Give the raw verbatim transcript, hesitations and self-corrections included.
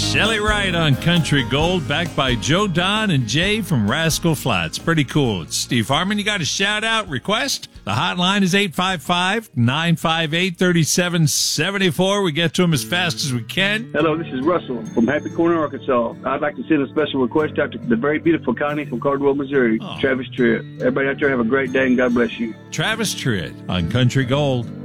Shelly Wright on Country Gold, backed by Joe Don and Jay from Rascal Flatts. Pretty cool. It's Steve Harmon. You got a shout-out request? The hotline is eight five five, nine five eight, three seven seven four. We get to them as fast as we can. Hello, this is Russell from Happy Corner, Arkansas. I'd like to send a special request out to the very beautiful Connie from Cardwell, Missouri. Oh. Travis Tritt. Everybody out there have a great day, and God bless you. Travis Tritt on Country Gold.